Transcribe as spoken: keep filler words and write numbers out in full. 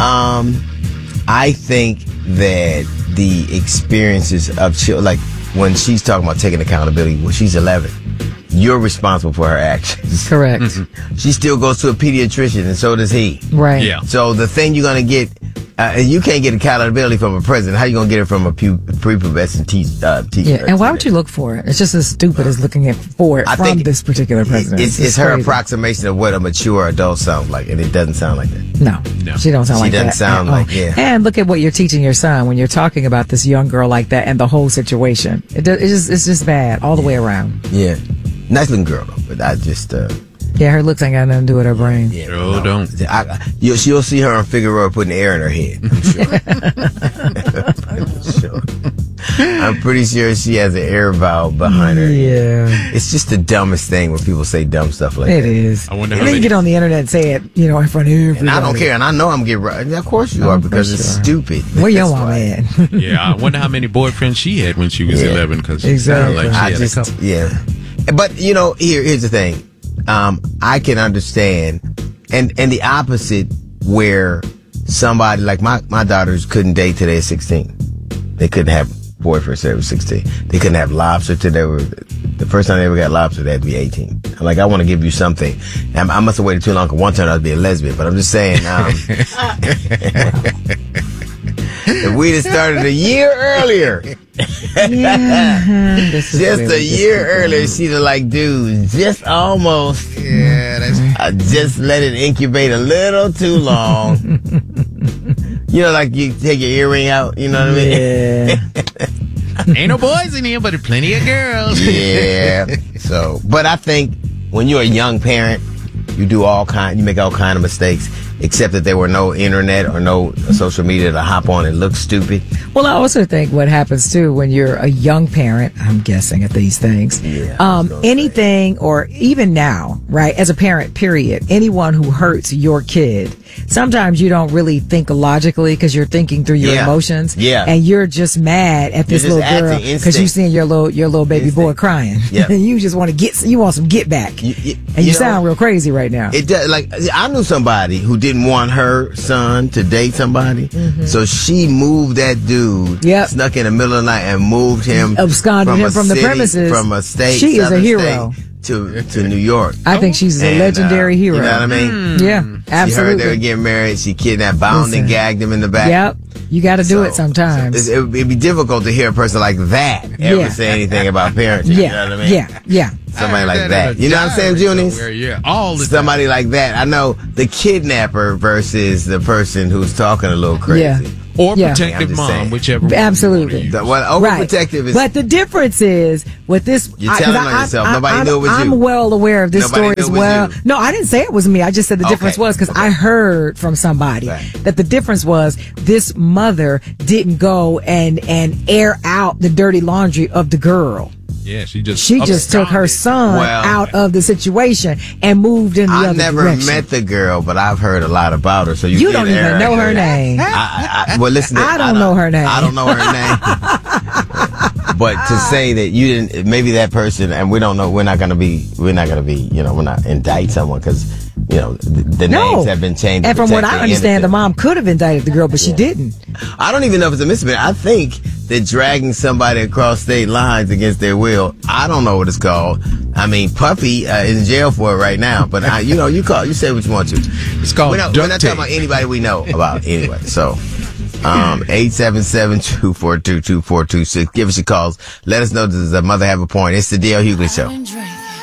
Um, I think that the experiences of children, like when she's talking about taking accountability, when she's eleven, you're responsible for her actions. Correct. Mm-hmm. She still goes to a pediatrician, and so does he. Right. Yeah. So the thing you're going to get, uh, you can't get accountability from a president. How you going to get it from a pu- prepubescent te- uh, teacher? Yeah, and why would you look for it? It's just as stupid as looking at for it I from think this particular president. It's, it's, it's her crazy. approximation of what a mature adult sounds like, and it doesn't sound like that. No, No. she don't sound She like that. doesn't sound at all. like, yeah. And look at what you're teaching your son when you're talking about this young girl like that and the whole situation. It does, it's just it's just bad all the way around. Yeah. Nice looking girl, though, but I just, uh, Yeah, her looks ain't got nothing to do with her brain. yeah. Oh, don't. I, you'll, you'll see her on Figueroa putting air in her head. I'm sure. I'm pretty sure she has an air valve behind her. Yeah, It's just the dumbest thing when people say dumb stuff like it that. is. I wonder and how then you many- get on the internet and say it, you know, in front of everybody. And I don't care, and I know I'm getting right. Of course you Oh, are, for because it's sure. stupid. Where your That's mama why. at? Yeah, I wonder how many boyfriends she had when she was Yeah. eleven, because she Exactly. sounded like she I had just, a couple. yeah. But, you know, here, here's the thing. Um, I can understand, and, and the opposite, where somebody, like my, my daughters couldn't date till they were sixteen. They couldn't have boyfriends till they were sixteen. They couldn't have lobster till they were, the first time they ever got lobster, they had to be eighteen. I'm like, I want to give you something. And I must have waited too long, because one time I'd be a lesbian, but I'm just saying, um, if we'd have started a year earlier, This is just really a year earlier, she'd have like, dude, just almost. Yeah, that's. I just let it incubate a little too long. You know, like you take your earring out, you know what I mean? Yeah. Ain't no boys in here, but plenty of girls. Yeah. So, but I think when you're a young parent, you do all kind, you make all kind of mistakes, except that there were no internet or no social media to hop on and look stupid. Well, I also think what happens too when you're a young parent, I'm guessing at these things, Yeah, I was um, gonna say. anything or even now, right, as a parent, period, anyone who hurts your kid, sometimes you don't really think logically because you're thinking through your Yeah. emotions. Yeah. And you're just mad at this You're just little girl acting because you instinct. seeing your little, your little baby boy Instinct. crying. Yep. And you just want to get, you want some get back. You- you- and you, you know, sound real crazy right now. It does, like, I knew somebody who didn't want her son to date somebody, so she moved that dude, Yep. snuck in the middle of the night and moved him, Absconded him a from the city, premises. from a state, She is a southern hero. state, to to New York. I think she's a And, legendary uh, hero. You know what I mean? Yeah, She heard absolutely. they were getting married. She kidnapped, bound, Listen. and gagged him in the back. Yep. You got to do So- it sometimes. so it, it'd be difficult to hear a person like that ever Yeah. say anything about parenting. yeah. You know what I mean? Yeah. Yeah. Somebody like I heard that. in a You know what I'm saying, diary Juniors? somewhere, Yeah, all the Somebody like that. I know the kidnapper versus the person who's talking a little crazy. Yeah. time. Or Yeah. I'm protective just mom, saying. whichever one. Absolutely. you The, wanna well, Right. overprotective is. But the difference is with this. You're I- 'cause telling I- on I- yourself. I- Nobody I'm, knew it was I'm you. well aware of this Nobody story knew as it was well. you. No, I didn't say it was me. I just said the Okay. difference was because Okay. I heard from somebody Right. that the difference was this mother didn't go and and air out the dirty laundry of the girl. Yeah, she just She just took her absconded. son Well- out of the situation and moved in the I other never direction. met the girl, but I've heard a lot about her. So you, You did don't even air know her accurate. name. I, I, I, well, listen. I don't know her name. I don't know her name. But to say that you didn't, maybe that person, and we don't know. We're not gonna be. We're not gonna be. You know, we're not indict someone because you know the, the No. names have been changed. to And from what protect I the understand, the innocent. mom could have indicted the girl, but she didn't. I don't even know if it's a misdemeanor. I think that dragging somebody across state lines against their will, I don't know what it's called. I mean, Puffy uh, is in jail for it right now. But I, you know, you call, you say what you want to. It's called We're not, duct we're not tape. talking about anybody we know about anyway. So, um, eight seven seven, two four two, two four two six. Give us your calls. Let us know, does the mother have a point? It's the D L Hughley Show.